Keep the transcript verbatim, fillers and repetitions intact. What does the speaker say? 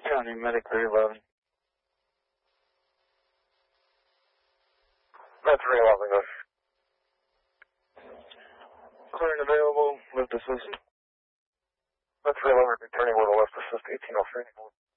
County Medic three eleven. Med three eleven, go. Clearing available, lift assist. Med three eleven, returning with a left assist, eighteen oh three.